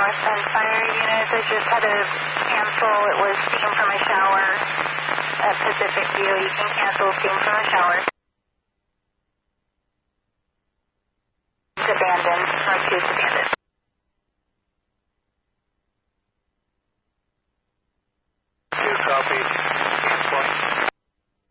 North Bend Fire Unit. I just had to cancel. It was steam from a shower at Pacific View. You can cancel steam from a shower. It's abandoned. North 2 is abandoned. Two copies.